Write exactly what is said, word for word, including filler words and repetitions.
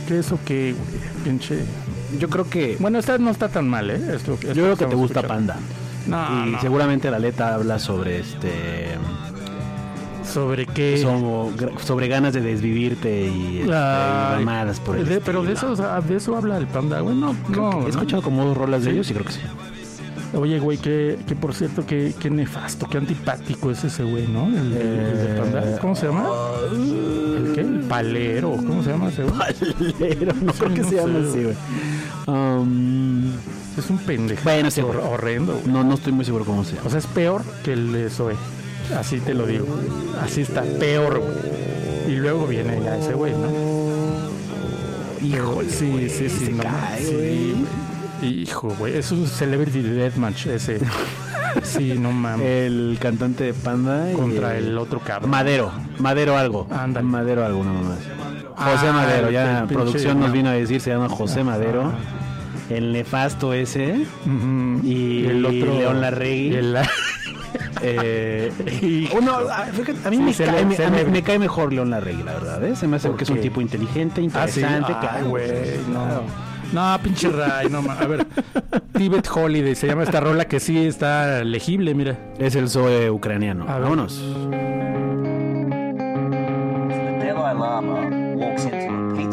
¿Qué eso qué, güey? Pinche. Yo creo que... Bueno, esta no está tan mal, ¿eh? Esto, esto yo creo que te gusta escuchando. Panda. No, y no. seguramente la letra habla sobre este... ¿Sobre qué? Sobre, sobre ganas de desvivirte y, este, Ay, y mamadas por el de, Pero de eso, estilo. o sea, de eso habla el Panda, güey. No, no. He escuchado no. como dos rolas de ¿Sí? ellos y creo que sí. Oye, güey, que, que por cierto, que, que nefasto, que antipático es ese güey, ¿no? El, de, el de Panda. ¿Cómo se llama? ¿El qué? El palero. ¿Cómo se llama ese güey? Palero, no Sí, creo que no se llame sé, así, güey. Um, Es un pendejo. Bueno, sí, hor- güey. horrendo, güey. no, no estoy muy seguro cómo se llama. O sea, es peor que el de Zoe. Así te lo digo. Así está, peor, güey. Y luego viene ya ese güey, ¿no? Híjole, sí, güey, sí, sí, se no, cae, sí, güey. güey. Hijo, güey. Es un Celebrity Deathmatch ese. Sí, no mames. El cantante de Panda y Contra el otro cabrón. Madero, Madero algo. Ándale. Madero algo, no más. José Ah, Madero, el- ya el pinche- producción nos no. vino a decir, se llama José Madero. El nefasto ese. Ujú. Y el otro León Larregui. y el- Eh, y- uno, a, fíjate, a mí Sí, me, se cae, le- me, se a mí le- me cae mejor León Larregui, la verdad, ¿eh? Se me hace ¿Por que es un qué? tipo inteligente, Ah, sí. interesante. Ay, claro. güey, no. No, pinche Ray, no ma- A ver, Tibet Holiday se llama esta rola que sí está legible, mira. Es el Zoe ucraniano. A ver. Vámonos. The Dalai Lama walks into a